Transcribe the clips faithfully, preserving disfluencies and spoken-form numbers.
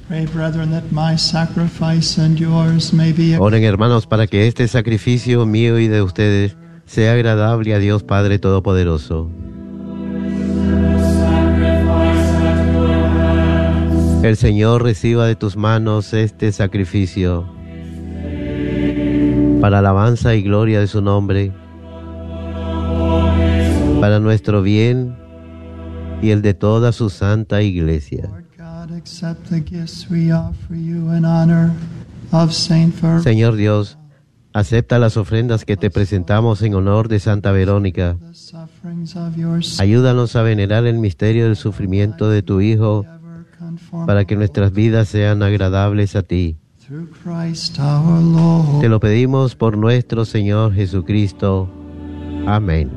Oren, hermanos, para que este sacrificio mío y de ustedes sea agradable a Dios Padre Todopoderoso. El Señor reciba de tus manos este sacrificio para alabanza y gloria de su nombre, para nuestro bien y el de toda su santa iglesia. Señor Dios, acepta las ofrendas que te presentamos en honor de Santa Verónica. Ayúdanos a venerar el misterio del sufrimiento de tu Hijo, para que nuestras vidas sean agradables a ti. Te lo pedimos por nuestro Señor Jesucristo. Amén.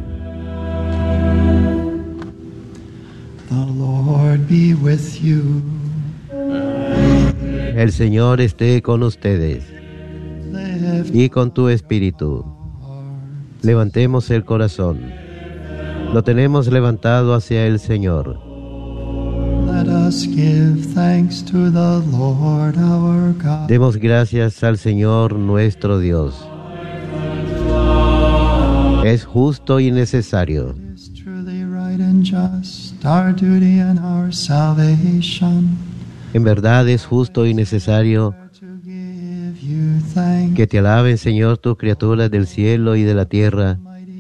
El Señor esté con ustedes y con tu espíritu. Levantemos el corazón. Lo tenemos levantado hacia el Señor. Demos gracias al Señor nuestro Dios. Es justo y necesario. En verdad es justo y necesario que te alaben, Señor, tus criaturas del cielo y de la tierra,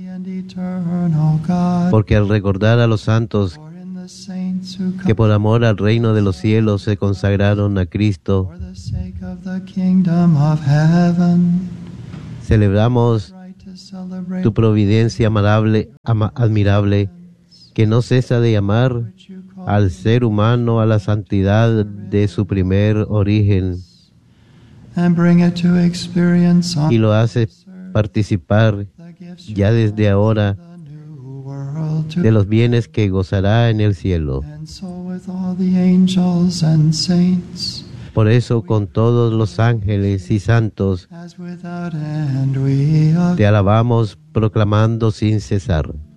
porque al recordar a los santos que por amor al reino de los cielos se consagraron a Cristo, celebramos tu providencia amable, ama, admirable, que no cesa de llamar al ser humano a la santidad de su primer origen y lo hace participar ya desde ahora de los bienes que gozará en el cielo. Por eso, con todos los ángeles y santos, te alabamos proclamando sin cesar.